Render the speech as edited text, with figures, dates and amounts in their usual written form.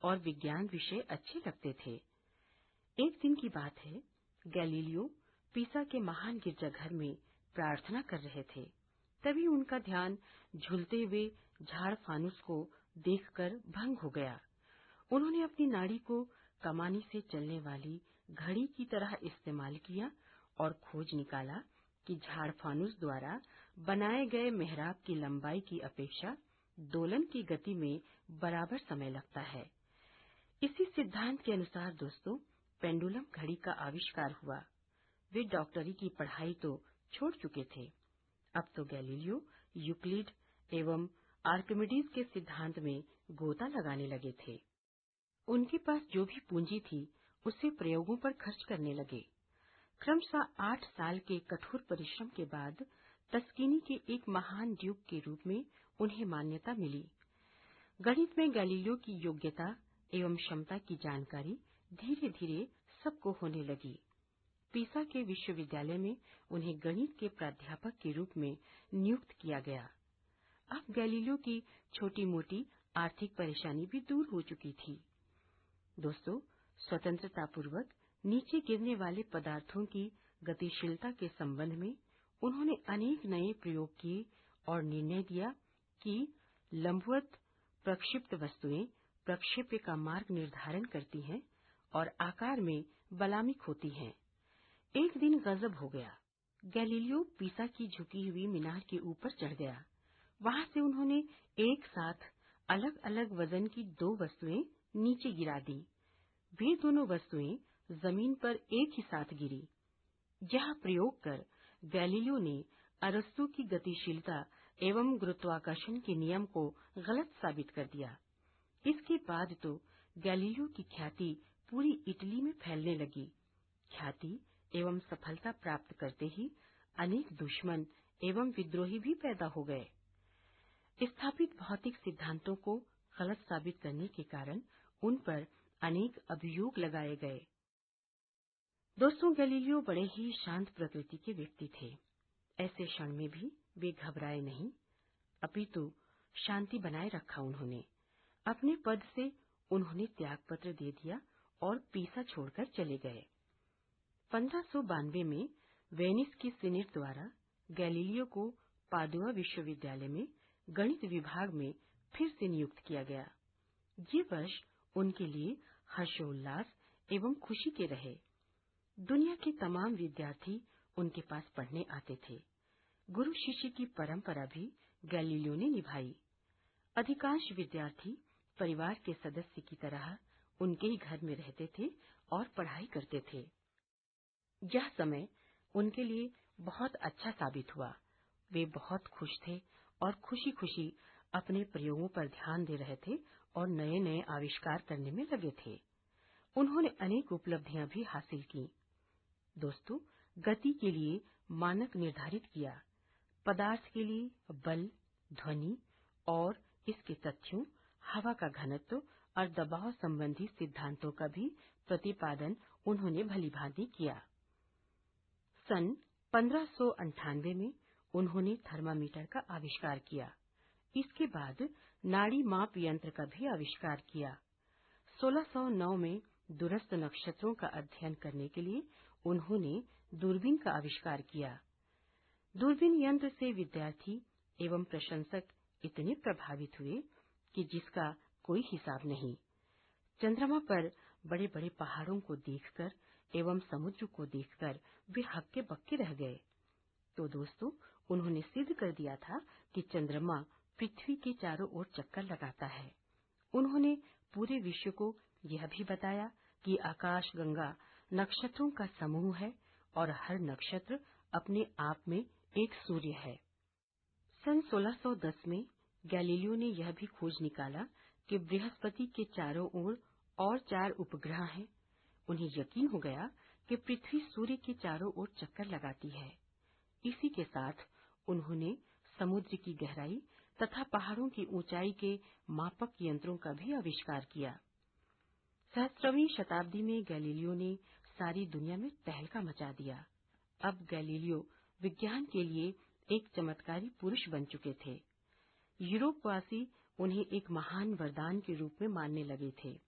और विज्ञान विषय अच्छे लगते थे। एक दिन की बात है, गैलीलियो पीसा के महान गिरजाघर में प्रार्थना कर रहे थे। तभी उनका ध्यान झूलते हुए झाड़ फानुस को देखकर भंग हो गया। उन्होंने अपनी नाड़ी को कमानी से चलने वाली घड़ी की तरह इस्तेमाल किया और खोज निकाला कि झाड़ फानुस द्वारा बनाए गए मेहराब की लंबाई की अपेक्षा दोलन की गति में बराबर समय लगता है। इसी सिद्धांत के अनुसार दोस्तों, पेंडुलम घड़ी का आविष्कार हुआ। वे डॉक्टरी की पढ़ाई तो छोड़ चुके थे। अब तो गैलीलियो यूक्लिड एवं आर्किमिडीज के सिद्धांत में गोता लगाने लगे थे। उनके पास जो भी पूंजी थी, उसे प्रयोगों पर खर्च करने लगे। क्रमशः 8 साल के कठोर परिश्रम के बाद टस्किनी के एक महान ड्यूक के रूप में उन्हें मान्यता मिली। गणित में गैलीलियो की योग्यता एवं क्षमता की जानकारी धीरे धीरे सबको होने लगी। पीसा के विश्वविद्यालय में उन्हें गणित के प्राध्यापक के रूप में नियुक्त किया गया। अब गैलीलियो की छोटी मोटी आर्थिक परेशानी भी दूर हो चुकी थी। दोस्तों, स्वतंत्रता पूर्वक नीचे गिरने वाले पदार्थों की गतिशीलता के संबंध में उन्होंने अनेक नए प्रयोग किए और निर्णय दिया कि लंबवत प्रक्षिप्त वस्तुएं प्रक्षेप्य का मार्ग निर्धारण करती हैं और आकार में बलामिक होती हैं। एक दिन गजब हो गया। गैलीलियो पीसा की झुकी हुई मीनार के ऊपर चढ़ गया। वहां से उन्होंने एक साथ अलग अलग वजन की 2 वस्तुएं नीचे गिरा दी। वे दोनों वस्तुएं जमीन पर एक ही साथ गिरी। यह प्रयोग कर गैलीलियो ने अरस्तू की गतिशीलता एवं गुरुत्वाकर्षण के नियम को गलत साबित कर दिया। इसके बाद तो गैलीलियो की ख्याति पूरी इटली में फैलने लगी। ख्याति एवं सफलता प्राप्त करते ही अनेक दुश्मन एवं विद्रोही भी पैदा हो गए। स्थापित भौतिक सिद्धांतों को गलत साबित करने के कारण उन पर अनेक अभियोग लगाए गए। दोस्तों, गैलीलियो बड़े ही शांत प्रकृति के व्यक्ति थे। ऐसे क्षण में भी वे घबराए नहीं, अपितु शांति बनाए रखा। उन्होंने अपने पद से उन्होंने त्यागपत्र दे दिया और पीसा छोड़कर चले गए। 1592 में वेनिस की सीनेट द्वारा गैलीलियो को पादुआ विश्वविद्यालय में गणित विभाग में फिर से नियुक्त किया गया। ये वर्ष उनके लिए हर्षोल्लास एवं खुशी के रहे। दुनिया के तमाम विद्यार्थी उनके पास पढ़ने आते थे। गुरु शिष्य की परंपरा भी गैलीलियो ने निभाई। अधिकांश विद्यार्थी परिवार के सदस्य की तरह उनके ही घर में रहते थे और पढ़ाई करते थे। यह समय उनके लिए बहुत अच्छा साबित हुआ। वे बहुत खुश थे और खुशी खुशी अपने प्रयोगों पर ध्यान दे रहे थे और नए नए आविष्कार करने में लगे थे। उन्होंने अनेक उपलब्धियां भी हासिल की। दोस्तों, गति के लिए मानक निर्धारित किया। पदार्थ के लिए बल, ध्वनि और इसके तथ्यों, हवा का घनत्व और दबाव संबंधी सिद्धांतों का भी प्रतिपादन उन्होंने भलीभांति किया। सन 1598 में उन्होंने थर्मामीटर का आविष्कार किया। इसके बाद नाड़ी माप यंत्र का भी आविष्कार किया। 1609 में दूरस्थ नक्षत्रों का अध्ययन करने के लिए उन्होंने दूरबीन का आविष्कार किया। दूरबीन यंत्र से विद्यार्थी एवं प्रशंसक इतने प्रभावित हुए कि जिसका कोई हिसाब नहीं। चंद्रमा पर बड़े बड़े पहाड़ों को देखकर एवं समुद्र को देखकर वे हक्के बक्के रह गए। तो दोस्तों, उन्होंने सिद्ध कर दिया था कि चंद्रमा पृथ्वी के चारों ओर चक्कर लगाता है। उन्होंने पूरे विश्व को यह भी बताया कि आकाश गंगा नक्षत्रों का समूह है और हर नक्षत्र अपने आप में एक सूर्य है। सन 1610 में गैलीलियो ने यह भी खोज निकाला कि बृहस्पति के चारों ओर और 4 उपग्रह हैं। उन्हें यकीन हो गया कि पृथ्वी सूर्य के चारों ओर चक्कर लगाती है। इसी के साथ उन्होंने समुद्र की गहराई तथा पहाड़ों की ऊंचाई के मापक यंत्रों का भी आविष्कार किया। 17वीं शताब्दी में गैलीलियो ने सारी दुनिया में तहलका मचा दिया। अब गैलीलियो विज्ञान के लिए एक चमत्कारी पुरुष बन चुके थे। यूरोपवासी उन्हें एक महान वरदान के रूप में मानने लगे थे।